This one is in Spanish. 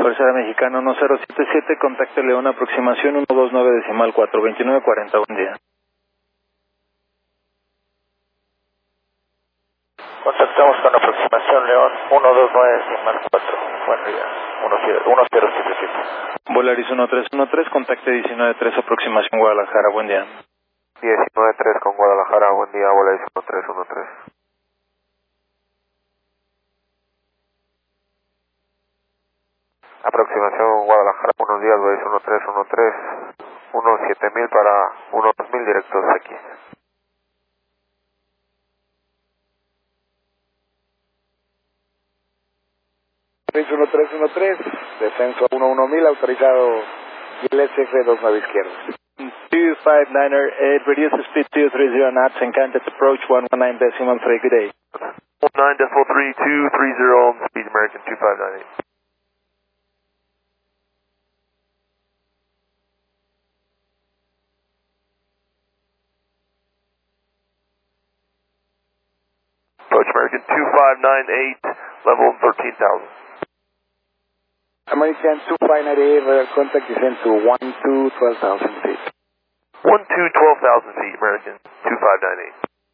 Fuerza Aérea Mexicana 1077, contacte León, aproximación 129.4, 2940, buen día. Contactamos con aproximación León 129.4, buen día, 1077. Volaris 1313, contacte 193, aproximación Guadalajara, buen día. 193 con Guadalajara, buen día, Volaris 1313. Aproximación Guadalajara, buenos días, Volaris 1313, 7000 para 1000 directos aquí. 1313, descenso a 11000, autorizado LSF 29 izquierdo. 2598, reduce speed 230 knots and contact approach 119.3, good day. 19.3230, speed American 2598. Approach American 2598, level 13,000. American 2598, radar contact descend to 12,000 feet. 12,000 feet, American 2598.